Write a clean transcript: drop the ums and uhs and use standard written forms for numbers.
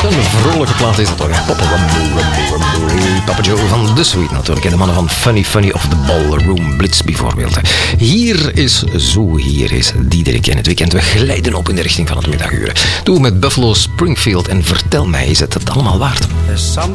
Een vrolijke plaat is dat toch, hè? Papa Joe van The Sweet natuurlijk. En de mannen van Funny Funny of the Ballroom Blitz bijvoorbeeld. Hier is Diederik in het weekend. We glijden op in de richting van het middaguur. Doe met Buffalo Springfield en vertel mij, is het allemaal waard?